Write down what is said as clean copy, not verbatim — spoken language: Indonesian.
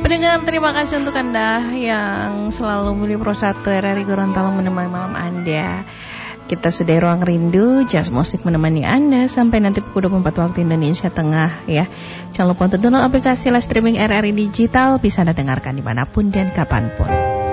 Pendengar, terima kasih untuk Anda yang selalu memilih Pro 1 RRI Gorontalo menemani malam Anda. Kita sudah ruang rindu, jazz musik menemani Anda sampai nanti pukul 24 waktu Indonesia Tengah ya. Jangan lupa untuk download aplikasi live streaming RRI Digital, bisa Anda dengarkan dimanapun dan kapanpun.